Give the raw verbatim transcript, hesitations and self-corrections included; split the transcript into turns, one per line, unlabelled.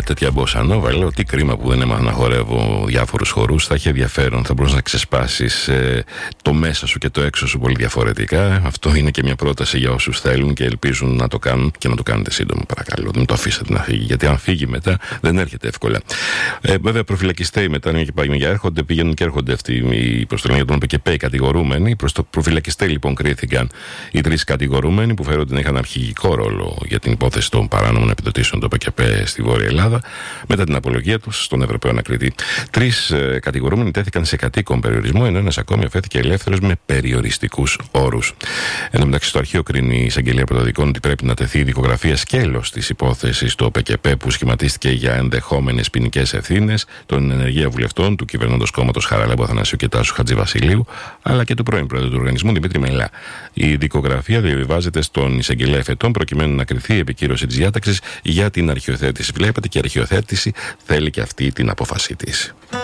τέτοια μποσανόβα. Λέω τι κρίμα που δεν έμαθα να χορεύω διάφορους χορούς. Θα είχε ενδιαφέρον, θα μπορούσε να ξεσπάσεις ε, το μέσα σου και το έξω σου πολύ διαφορετικά. Αυτό είναι και μια πρόταση για όσους θέλουν και ελπίζουν να το κάνουν και να το κάνετε σύντομα, παρακαλώ. Μην το αφήσετε να φύγει, γιατί αν φύγει μετά δεν έρχεται εύκολα. Ε, βέβαια, προφυλακιστέοι μετά είναι και πάγουν για έρχονται, πηγαίνουν και έρχονται αυτοί οι προστολοί για τον ΟΠΕΚΕΠΕ, οι κατηγορούμενοι. Προς το προφυλακιστέοι λοιπόν κρίθηκαν οι τρεις κατηγορούμενοι που φέρονται να είχαν αρχηγικό ρόλο για την υπόθεση των παράνομων επιδοτήσεων του ΟΠΕΚΕΠΕ στη Βόρεια Ελλάδα, μετά την απολογία τους στον Ευρωπαίο Ανακριτή. Τρεις ε, κατηγορούμενοι τέθηκαν σε κατοίκον περιορισμό, ενώ ένας ακόμη αφέθηκε ελεύθερος με περιοριστικούς όρους. Εν τω μεταξύ, στο αρχείο κρίνει η Εισαγγελία Πρωτοδικών ότι πρέπει να τεθεί η δικογραφία σκέλος της υπόθεσης του ΟΠΕΚΕΠΕ που σχηματίστηκε για ενδεχόμενες ποινικές ευθύνες των ενεργεία βουλευτών του κυβερνώντος κόμματος Χαραλάμπου Αθανασίου και Τάσου Χατζηβασιλείου, αλλά και του πρώην πρόεδρου του οργανισμού Δημήτρη Μελά. Η δικογραφία διαβιβάζεται στον Εισαγγελέα Εφετών προκειμένου να κριθεί η επικύρωση της διάταξης για την αρχιοθέτηση. Βλέπετε, και η αρχιοθέτηση θέλει και αυτή την απόφασή της.